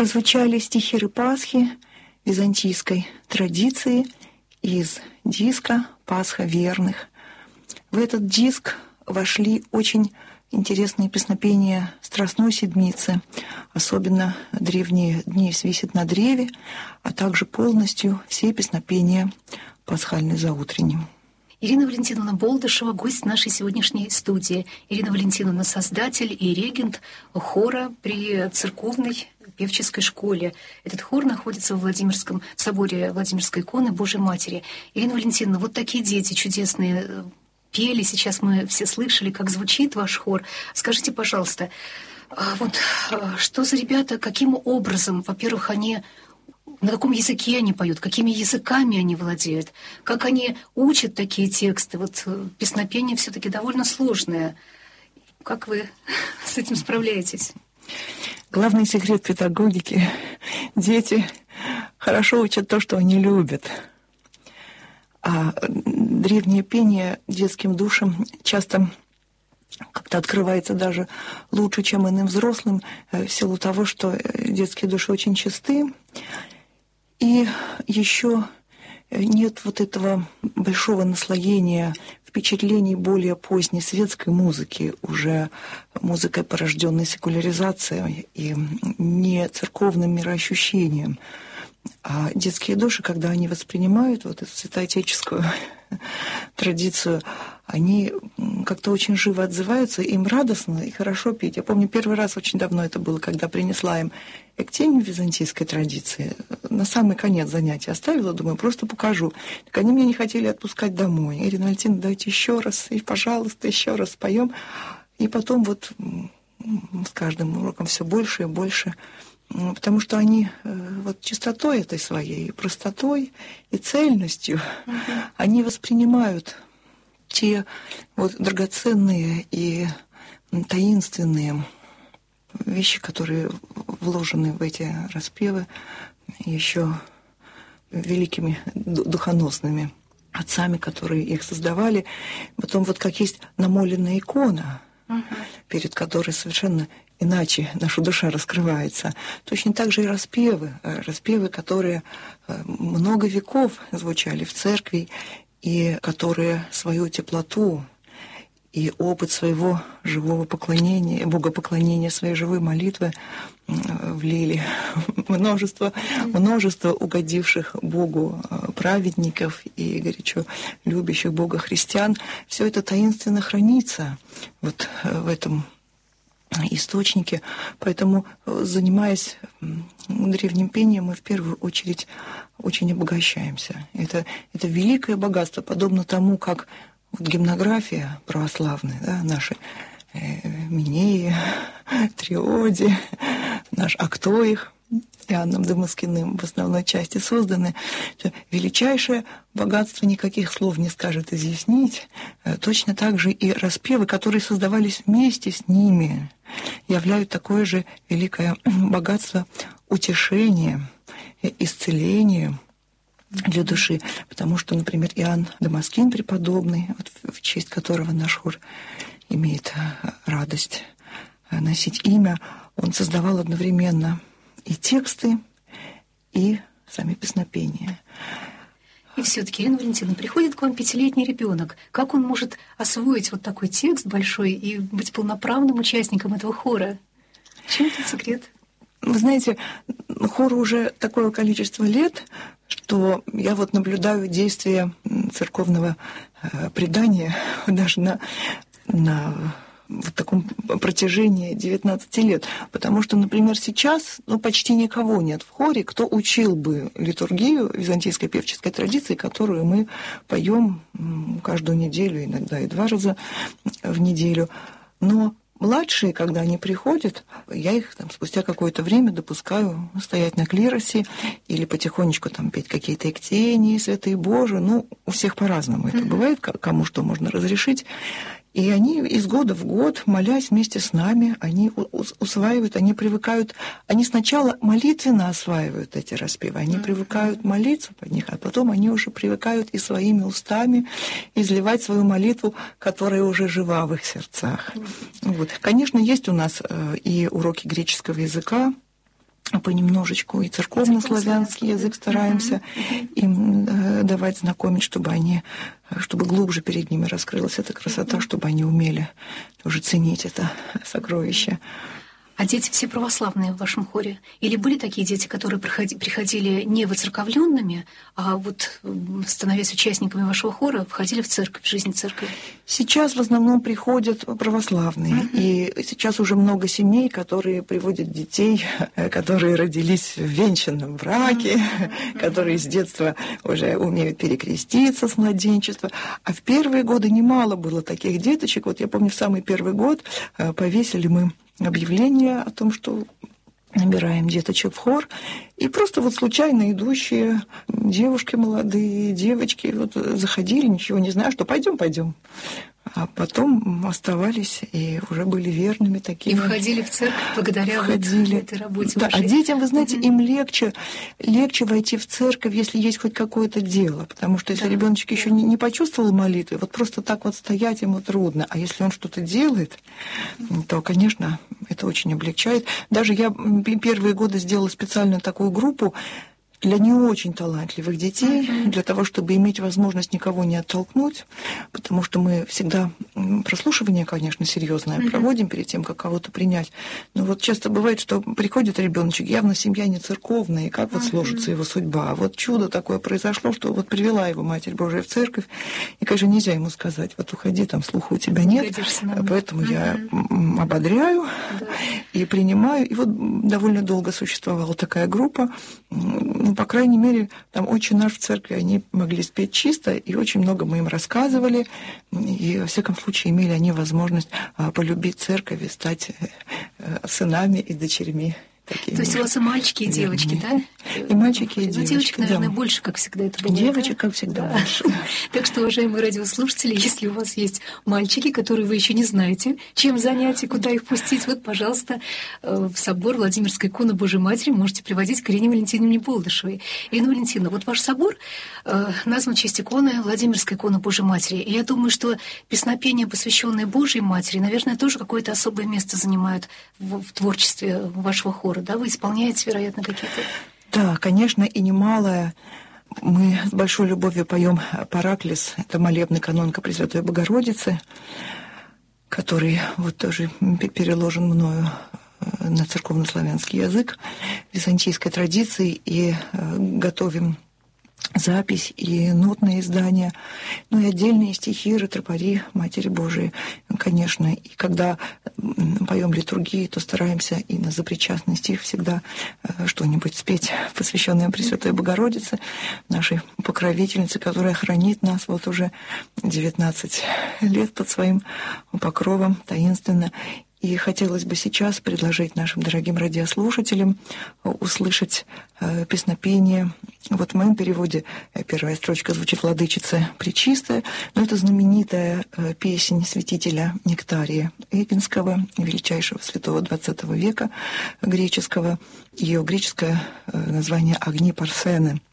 прозвучали стихи Пасхи византийской традиции из диска «Пасха верных». В этот диск вошли очень интересные песнопения Страстной Седмицы, особенно древние «Дни свисят на древе», а также полностью все песнопения пасхальной заутренней. Ирина Валентиновна Болдышева, гость нашей сегодняшней студии. Ирина Валентиновна — создатель и регент хора при церковной певческой школе. Этот хор находится в Владимирском соборе Владимирской иконы Божьей Матери. Ирина Валентиновна, вот такие дети чудесные пели, сейчас мы все слышали, как звучит ваш хор. Скажите, пожалуйста, вот что за ребята, каким образом, во-первых, на каком языке они поют, какими языками они владеют, как они учат такие тексты? Вот песнопение все-таки довольно сложное. Как вы с этим справляетесь? Главный секрет педагогики — дети хорошо учат то, что они любят. А древнее пение детским душам часто как-то открывается даже лучше, чем иным взрослым, в силу того, что детские души очень чисты. И еще нет вот этого большого наслоения впечатлений более поздней светской музыки, уже музыкой, порожденной секуляризацией и не церковным мироощущением. А детские души, когда они воспринимают вот эту святоотеческую традицию, они как-то очень живо отзываются, им радостно и хорошо петь. Я помню, первый раз очень давно это было, когда принесла им эктению византийской традиции. На самый конец занятия оставила, думаю, просто покажу. Так они меня не хотели отпускать домой. Ирина Валентиновна, давайте еще раз, и, пожалуйста, еще раз споем. И потом вот с каждым уроком все больше и больше. Потому что они вот чистотой этой своей, простотой и цельностью, они воспринимают те вот драгоценные и таинственные вещи, которые вложены в эти распевы еще великими духоносными отцами, которые их создавали. Потом вот как есть намоленная икона, перед которой совершенно иначе наша душа раскрывается. Точно так же и распевы, которые много веков звучали в церкви, и которые свою теплоту и опыт своего живого поклонения, богопоклонения, своей живой молитвы влили множество угодивших Богу праведников и горячо любящих Бога христиан. Все это таинственно хранится вот в этом источнике. Поэтому, занимаясь древним пением, мы в первую очередь очень обогащаемся. Это великое богатство, подобно тому, как вот гимнография православная, да, наши Минеи, Триоди, наш Актоих, Иоанном Дамаскиным в основной части созданы. Это величайшее богатство, никаких слов не скажет изъяснить. Точно так же и распевы, которые создавались вместе с ними, являют такое же великое богатство утешения, исцеления для души. Потому что, например, Иоанн Дамаскин преподобный, вот в честь которого наш хор имеет радость носить имя, он создавал одновременно и тексты, и сами песнопения. И все-таки, Ирина Валентиновна, приходит к вам 5-летний ребенок. Как он может освоить вот такой текст большой и быть полноправным участником этого хора? В чем этот секрет? Вы знаете, хору уже такое количество лет, что я вот наблюдаю действие церковного предания даже на в таком протяжении 19 лет. Потому что, например, сейчас почти никого нет в хоре, кто учил бы литургию византийской певческой традиции, которую мы поем каждую неделю, иногда и 2 раза в неделю. Но младшие, когда они приходят, я их спустя какое-то время допускаю стоять на клиросе или потихонечку петь какие-то эктении, святые Божии. У всех по-разному это бывает, кому что можно разрешить. И они из года в год, молясь вместе с нами, они усваивают, они привыкают, они сначала молитвенно осваивают эти распевы, они привыкают молиться под них, а потом они уже привыкают и своими устами изливать свою молитву, которая уже жива в их сердцах. Вот. Конечно, есть у нас и уроки греческого языка, понемножечку и церковно-славянский язык стараемся им давать знакомить, чтобы глубже перед ними раскрылась эта красота, чтобы они умели тоже ценить это сокровище. А дети все православные в вашем хоре? Или были такие дети, которые приходили не воцерковленными, а вот, становясь участниками вашего хора, входили в церковь, в жизнь церкви? Сейчас в основном приходят православные. И сейчас уже много семей, которые приводят детей, которые родились в венчанном браке, которые с детства уже умеют перекреститься с младенчества. А в первые годы немало было таких деточек. Вот я помню, в самый первый год повесили мы объявление о том, что набираем деточек в хор, и просто вот случайно идущие девушки молодые, девочки вот заходили, ничего не зная, что пойдем. А потом оставались и уже были верными такими. И входили в церковь благодаря вот этой работе. Да, а детям, вы знаете, им легче войти в церковь, если есть хоть какое-то дело. Потому что если ребеночек еще не почувствовал молитвы, вот просто так вот стоять ему трудно. А если он что-то делает, то, конечно, это очень облегчает. Даже я первые годы сделала специально такую группу для не очень талантливых детей, для того, чтобы иметь возможность никого не оттолкнуть, потому что мы всегда прослушивание, конечно, серьезное проводим перед тем, как кого-то принять. Но вот часто бывает, что приходит ребеночек, явно семья не церковная, и как вот сложится его судьба. А вот чудо такое произошло, что вот привела его Матерь Божия в церковь, и, конечно, нельзя ему сказать, вот уходи, там слуха у тебя нет, поэтому я ободряю и принимаю. И вот довольно долго существовала такая группа. По крайней мере, там «Отче наш» в церкви они могли спеть чисто, и очень много мы им рассказывали, и, во всяком случае, имели они возможность полюбить церковь и стать сынами и дочерьми. То есть у вас и мальчики, и девочки, да? И мальчики, и девочки. Но девочек, наверное, больше, как всегда, это бывает. Девочек, как всегда, больше. Так что, уважаемые радиослушатели, если у вас есть мальчики, которые вы еще не знаете, чем занять и куда их пустить, вот, пожалуйста, в собор Владимирской иконы Божией Матери можете приводить к Ирине Валентиновне Болдышевой. Ирина Валентиновна, вот ваш собор назван в честь иконы Владимирской иконы Божией Матери. И я думаю, что песнопения, посвященные Божьей Матери, наверное, тоже какое-то особое место занимают в творчестве вашего хора. Да, вы исполняете, вероятно, какие-то... Да, конечно, и немалое. Мы с большой любовью поем «Параклис». Это молебный канон ко Пресвятой Богородице, который вот тоже переложен мною на церковно-славянский язык византийской традиции, и готовим запись и нотные издания, ну и отдельные стихи, ретропари Матери Божией, конечно. И когда поем литургии, то стараемся и на запричастный стих всегда что-нибудь спеть, посвященное Пресвятой Богородице, нашей покровительнице, которая хранит нас вот уже 19 лет под своим покровом таинственно. И хотелось бы сейчас предложить нашим дорогим радиослушателям услышать песнопение. Вот в моем переводе первая строчка звучит «Владычица Пречистая», но это знаменитая песнь святителя Нектария Эпинского, величайшего святого XX века греческого. Ее греческое название «Агни Парсены».